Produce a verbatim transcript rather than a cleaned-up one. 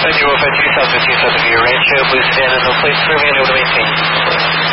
zero five three, South fifteen, South of your range show, please stand in no place for me and able to maintain.